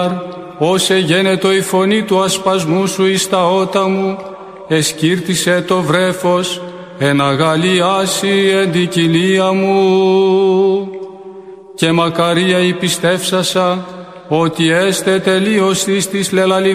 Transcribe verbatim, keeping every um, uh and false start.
Όσε γένετο η φωνή του ασπασμού σου εις τα ότα μου, εσκύρτησε το βρέφος, εναγαλιάσει εν την κοιλία μου. Και μακαρία η πιστεύσασα, ότι έστε τελείως της της λελαλη